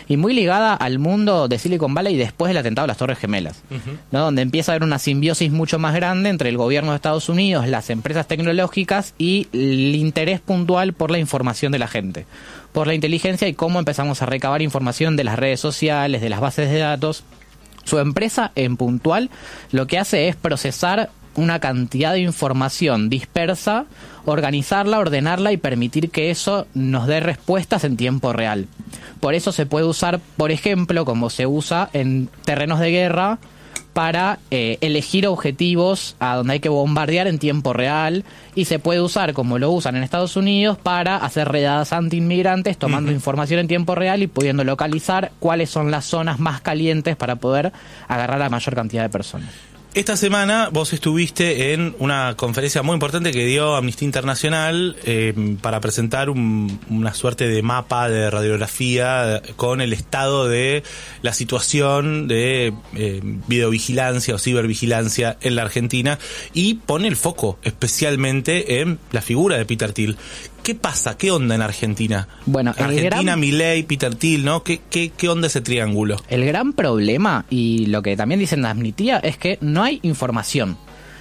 y muy ligada al mundo de Silicon Valley después del atentado a las Torres Gemelas, ¿no? Donde empieza a haber una simbiosis mucho más grande entre el gobierno de Estados Unidos, las empresas tecnológicas y el interés puntual por la información de la gente, por la inteligencia y cómo empezamos a recabar información de las redes sociales, de las bases de datos. Su empresa en puntual lo que hace es procesar una cantidad de información dispersa, organizarla, ordenarla y permitir que eso nos dé respuestas en tiempo real. Por eso se puede usar, por ejemplo, como se usa en terrenos de guerra, para elegir objetivos a donde hay que bombardear en tiempo real, y se puede usar, como lo usan en Estados Unidos, para hacer redadas anti-inmigrantes, tomando información en tiempo real y pudiendo localizar cuáles son las zonas más calientes para poder agarrar a la mayor cantidad de personas. Esta semana vos estuviste en una conferencia muy importante que dio Amnistía Internacional para presentar una suerte de mapa de radiografía con el estado de la situación de videovigilancia o cibervigilancia en la Argentina, y pone el foco especialmente en la figura de Peter Thiel. ¿Qué pasa? ¿Qué onda en Argentina? Bueno, Argentina, Milei, Peter Thiel, ¿no? ¿Qué onda ese triángulo? El gran problema, y lo que también dicen la amnistía, es que no hay información.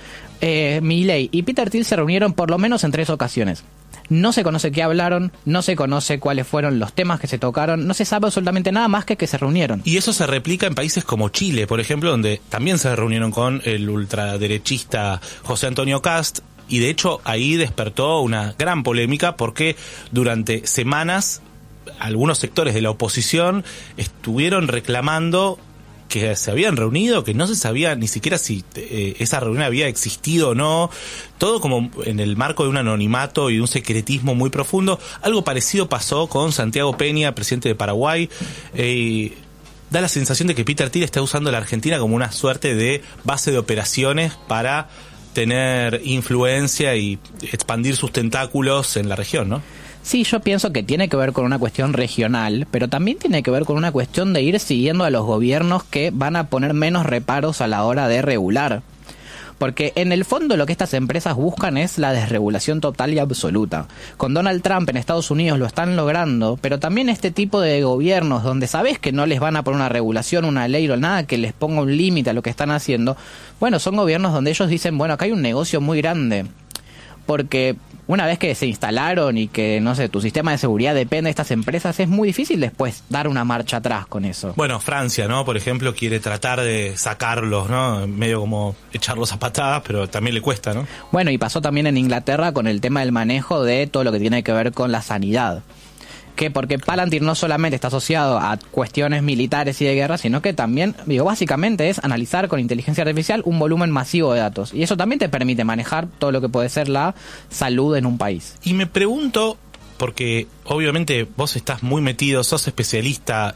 Milei y Peter Thiel se reunieron por lo menos en 3 ocasiones. No se conoce qué hablaron, no se conoce cuáles fueron los temas que se tocaron, no se sabe absolutamente nada más que se reunieron. Y eso se replica en países como Chile, por ejemplo, donde también se reunieron con el ultraderechista José Antonio Kast. Y de hecho ahí despertó una gran polémica porque durante semanas algunos sectores de la oposición estuvieron reclamando que se habían reunido, que no se sabía ni siquiera si esa reunión había existido o no, todo como en el marco de un anonimato y de un secretismo muy profundo. Algo parecido pasó con Santiago Peña, presidente de Paraguay. Da la sensación de que Peter Thiel está usando la Argentina como una suerte de base de operaciones para tener influencia y expandir sus tentáculos en la región, ¿no? Sí, yo pienso que tiene que ver con una cuestión regional, pero también tiene que ver con una cuestión de ir siguiendo a los gobiernos que van a poner menos reparos a la hora de regular. Porque en el fondo lo que estas empresas buscan es la desregulación total y absoluta. Con Donald Trump en Estados Unidos lo están logrando, pero también este tipo de gobiernos donde sabes que no les van a poner una regulación, una ley o nada que les ponga un límite a lo que están haciendo, bueno, son gobiernos donde ellos dicen, bueno, acá hay un negocio muy grande. Porque una vez que se instalaron y que, no sé, tu sistema de seguridad depende de estas empresas, es muy difícil después dar una marcha atrás con eso. Bueno, Francia, ¿no? Por ejemplo, quiere tratar de sacarlos, ¿no? Medio como echarlos a patadas, pero también le cuesta, ¿no? Bueno, y pasó también en Inglaterra con el tema del manejo de todo lo que tiene que ver con la sanidad. Que porque Palantir no solamente está asociado a cuestiones militares y de guerra, sino que también, básicamente es analizar con inteligencia artificial un volumen masivo de datos. Y eso también te permite manejar todo lo que puede ser la salud en un país. Y me pregunto, porque obviamente vos estás muy metido, sos especialista,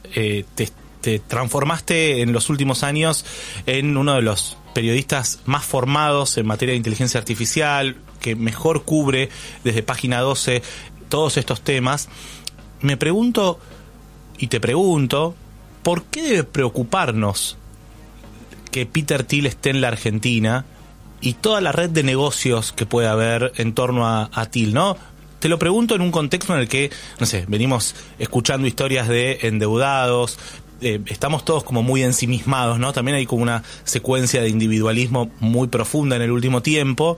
te transformaste en los últimos años en uno de los periodistas más formados en materia de inteligencia artificial, que mejor cubre desde Página 12 todos estos temas. Me pregunto, y te pregunto, ¿por qué debe preocuparnos que Peter Thiel esté en la Argentina y toda la red de negocios que puede haber en torno a Thiel, ¿no? Te lo pregunto en un contexto en el que, no sé, venimos escuchando historias de endeudados, estamos todos como muy ensimismados, ¿no? También hay como una secuencia de individualismo muy profunda en el último tiempo.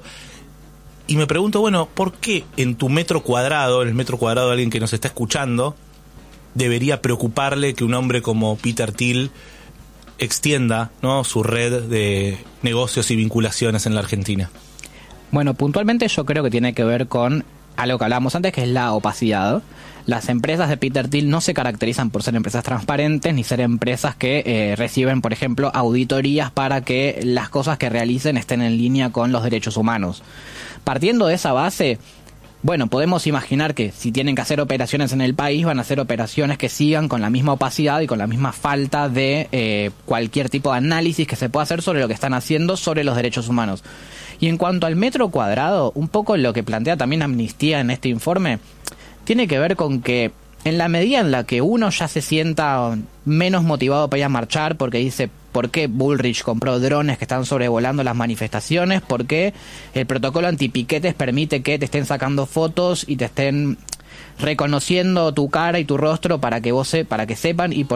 Y me pregunto, bueno, ¿por qué en tu metro cuadrado, en el metro cuadrado de alguien que nos está escuchando, debería preocuparle que un hombre como Peter Thiel extienda, ¿no?, su red de negocios y vinculaciones en la Argentina? Bueno, puntualmente yo creo que tiene que ver con algo que hablábamos antes, que es la opacidad. Las empresas de Peter Thiel no se caracterizan por ser empresas transparentes, ni ser empresas que reciben, por ejemplo, auditorías para que las cosas que realicen estén en línea con los derechos humanos. Partiendo de esa base, bueno, podemos imaginar que si tienen que hacer operaciones en el país, van a hacer operaciones que sigan con la misma opacidad y con la misma falta de cualquier tipo de análisis que se pueda hacer sobre lo que están haciendo sobre los derechos humanos. Y en cuanto al metro cuadrado, un poco lo que plantea también Amnistía en este informe, tiene que ver con que en la medida en la que uno ya se sienta menos motivado para ir a marchar porque dice, ¿por qué Bullrich compró drones que están sobrevolando las manifestaciones? ¿Por qué el protocolo antipiquetes permite que te estén sacando fotos y te estén reconociendo tu cara y tu rostro para que sepan? Y